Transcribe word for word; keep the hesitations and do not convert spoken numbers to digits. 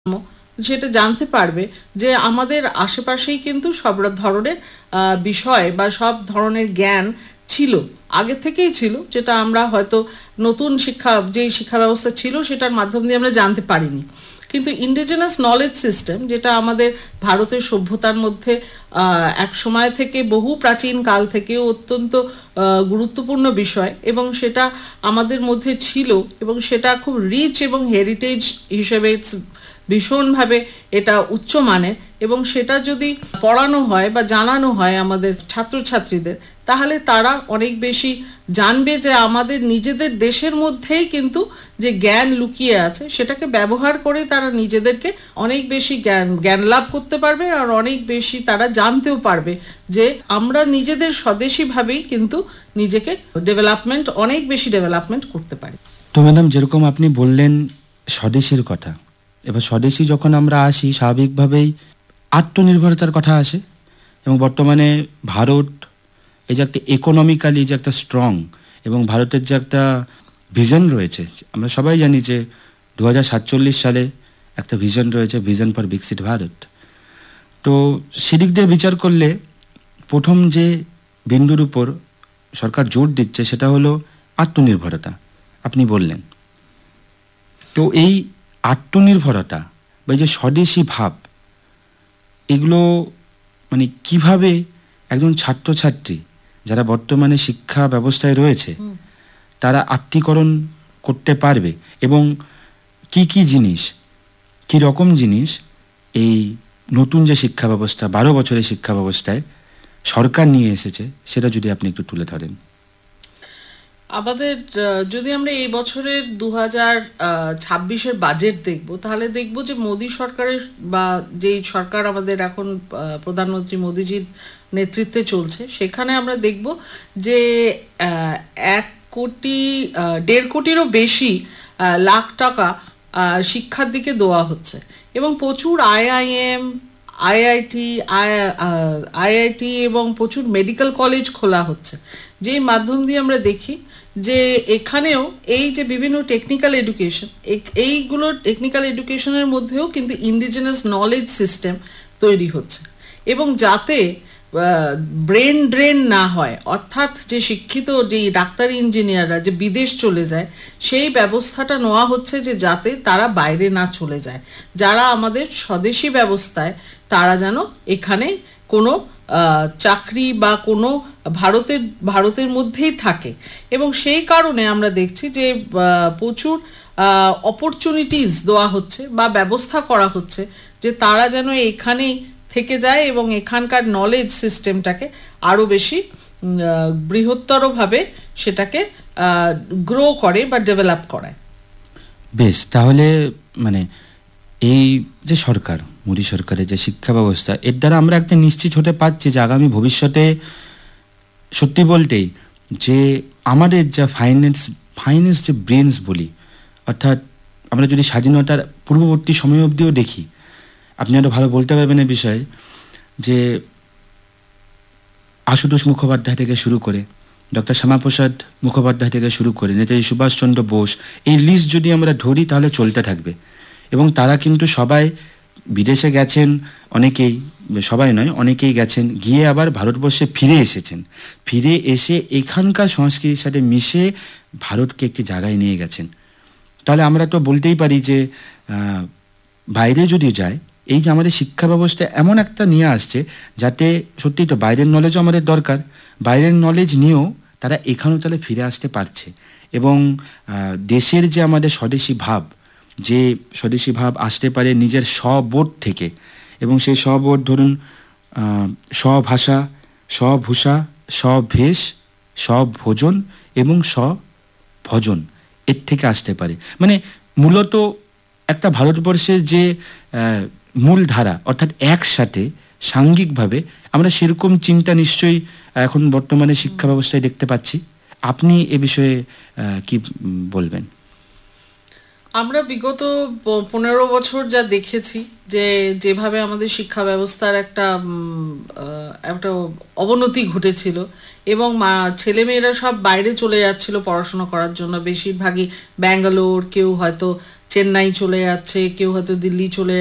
সেটা জানতে পারবে যে আমাদের আশেপাশেই কিন্তু সব ধরনের আহ, বিষয় বা সব ধরনের জ্ঞান ছিল, আগে থেকেই ছিল, যেটা আমরা হয়তো নতুন শিক্ষা যেই শিক্ষা ব্যবস্থা ছিল সেটার মাধ্যম দিয়ে আমরা জানতে পারিনি। কিন্তু ইন্ডিজিনাস নলেজ সিস্টেম, যেটা আমাদের ভারতের সভ্যতার মধ্যে আহ, এক সময় থেকে বহু প্রাচীন কাল থেকে অত্যন্ত আহ, গুরুত্বপূর্ণ বিষয়, এবং সেটা আমাদের মধ্যে ছিল, এবং সেটা খুব রিচ এবং হেরিটেজ হিসেবে ভীষণভাবে এটা উচ্চমানের, এবং সেটা যদি পড়ানো হয় বা জানানো হয় আমাদের ছাত্রছাত্রীদের, তাহলে তারা অনেক বেশি জানবে যে আমাদের নিজেদের দেশের মধ্যেই কিন্তু যে জ্ঞান লুকিয়ে আছে সেটাকে ব্যবহার করে তারা নিজেদেরকে অনেক বেশি জ্ঞান জ্ঞান লাভ করতে পারবে, আর অনেক বেশি তারা জানতেও পারবে যে আমরা নিজেদের স্বদেশীভাবেই কিন্তু নিজেকে ডেভেলপমেন্ট অনেক বেশি ডেভেলপমেন্ট করতে পারি। তো ম্যাডাম, যেরকম আপনি বললেন স্বদেশীর কথা, এবার স্বদেশী যখন আমরা আসি স্বাভাবিকভাবেই আত্মনির্ভরতার কথা আসে, এবং বর্তমানে ভারত এই যে একটা ইকোনমিক্যালি যে একটা স্ট্রং, এবং ভারতের যে একটা ভিশন রয়েছে, আমরা সবাই জানি যে দু হাজার সাতচল্লিশ সালে একটা ভিশন রয়েছে, ভিশন ফর বিকশিত ভারত। তো সেদিক দিয়ে বিচার করলে প্রথম যে বিন্দুর উপর সরকার জোর দিচ্ছে সেটা হলো আত্মনির্ভরতা, আপনি বললেন। তো এই আত্মনির্ভরতা বা যে স্বদেশী ভাব, এগুলো মানে কিভাবে একজন ছাত্রছাত্রী যারা বর্তমানে শিক্ষা ব্যবস্থায় রয়েছে তারা আত্মীকরণ করতে পারবে, এবং কি কি জিনিস, কি রকম জিনিস এই নতুন যে শিক্ষা ব্যবস্থা, বারো বছরের শিক্ষা ব্যবস্থায় সরকার নিয়ে এসেছে, সেটা যদি আপনি একটু তুলে ধরেন। আমাদের যদি আমরা এই বছরের দু হাজার ছাব্বিশের বাজেট দেখব, তাহলে দেখব যে মোদী সরকারের বা যেই সরকার আমাদের এখন প্রধানমন্ত্রী মোদীজির নেতৃত্বে চলছে, সেখানে আমরা দেখব যে এক কোটি দেড় কোটিরও বেশি লাখ টাকা শিক্ষার দিকে দেওয়া হচ্ছে, এবং প্রচুর আইআইএম, আইআইটি আইআইটি এবং প্রচুর মেডিকেল কলেজ খোলা হচ্ছে, যেই মাধ্যম দিয়ে আমরা দেখি যে এখানেও এই যে বিভিন্ন টেকনিক্যাল এডুকেশন, এইগুলো টেকনিক্যাল এডুকেশনের মধ্যেও কিন্তু ইন্ডিজিনাস নলেজ সিস্টেম তৈরি হচ্ছে, এবং যাতে ব্রেন ড্রেন না হয়, অর্থাৎ যে শিক্ষিত যে ডাক্তারি ইঞ্জিনিয়াররা যে বিদেশ চলে যায়, সেই ব্যবস্থাটা নেওয়া হচ্ছে যে যাতে তারা বাইরে না চলে যায়, যারা আমাদের স্বদেশী ব্যবস্থায় তারা যেন এখানে কোনো চাকরি বা কোনো ভারতের ভারতের মধ্যেই থাকে। এবং সেই কারণে আমরা দেখছি যে প্রচুর অপরচুনিটিস দেওয়া হচ্ছে বা ব্যবস্থা করা হচ্ছে যে তারা যেন এখানেই থেকে যায় এবং এখানকার নলেজ সিস্টেমটাকে আরও বেশি বৃহত্তরভাবে সেটাকে গ্রো করে বা ডেভেলপ করায়। বেশ, তাহলে মানে এই যে সরকার, মোদী সরকারের যে শিক্ষা ব্যবস্থা, এর দ্বারা আমরা একটা নিশ্চিত হতে পারছি যে আগামী ভবিষ্যতে সত্যি বলতেই যে আমাদের যা ফাইন্যান্স ফাইন্যান্স যে ব্রেনস বলি, অর্থাৎ আমরা যদি স্বাধীনতার পূর্ববর্তী সময় অবধিও দেখি, আপনি আরও ভালো বলতে পারবেন এই বিষয়ে, যে আশুতোষ মুখোপাধ্যায় থেকে শুরু করে ডক্টর শ্যামাপ্রসাদ মুখোপাধ্যায় থেকে শুরু করে নেতাজি সুভাষচন্দ্র বোস, এই লিস্ট যদি আমরা ধরি তাহলে চলতে থাকবে। এবং তারা কিন্তু সবাই বিদেশে গেছেন, অনেকেই, সবাই নয় অনেকেই গেছেন, গিয়ে আবার ভারতবর্ষে ফিরে এসেছেন, ফিরে এসে এখানকার সংস্কৃতির সাথে মিশে ভারতকে একটি জায়গায় নিয়ে গেছেন। তাহলে আমরা তো বলতেই পারি যে বাইরে যদি যায়, এই যে আমাদের শিক্ষা ব্যবস্থা এমন একটা নিয়ে আসছে যাতে সত্যিই তো বাইরের নলেজও আমাদের দরকার, বাইরের নলেজ নিয়েও তারা এখানেও তাহলে ফিরে আসতে পারছে। এবং দেশের যে আমাদের স্বদেশী ভাব, যে স্বদেশী ভাব আসতে পারে নিজের স্ববোধ থেকে, এবং সেই স্ববোধ ধরুন স্বভাষা, স্বভূষা, স্বভেশ, স্বভোজন এবং স্বভজন, এর থেকে আসতে পারে। মানে মূলত একটা ভারতবর্ষের যে মূল ধারা, অর্থাৎ একসাথে সাঙ্গিকভাবে আমরা সেরকম চিন্তা নিশ্চয়ই এখন বর্তমানে শিক্ষা ব্যবস্থায় দেখতে পাচ্ছি। আপনি এ বিষয়ে কি বলবেন? আমরা বিগত পনেরো বছর যা দেখেছি যে যেভাবে আমাদের শিক্ষা ব্যবস্থার একটা একটা অবনতি ঘটেছিল, এবং মা ছেলেমেয়েরা সব বাইরে চলে যাচ্ছিল পড়াশোনা করার জন্য, বেশিরভাগই ব্যাঙ্গালোর, কেউ হয়তো চেন্নাই চলে যাচ্ছে, কেউ হয়তো দিল্লি চলে